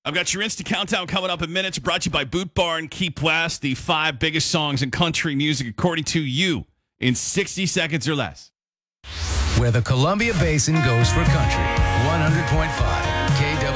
I've got your Insta Countdown coming up in minutes, brought to you by Boot Barn Keep West, the 5 biggest songs in country music according to you in 60 seconds or less. Where the Columbia Basin goes for country. 100.5 KW.